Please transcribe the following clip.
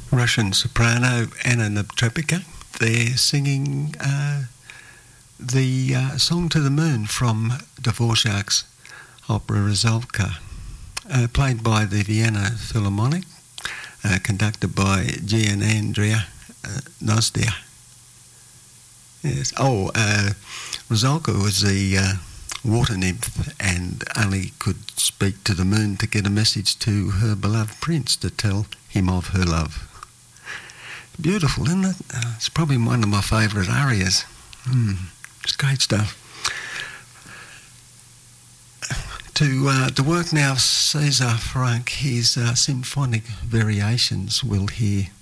Russian soprano Anna Netrebko. They're singing the Song to the Moon from Dvorak's opera Rusalka, played by the Vienna Philharmonic, conducted by Gian Andrea Nosdia. Yes. Rusalka was the water nymph and only could speak to the moon to get a message to her beloved prince to tell him of her love. Beautiful, isn't it? It's probably one of my favourite arias. It's great stuff. To work now, César Franck, his symphonic variations we'll hear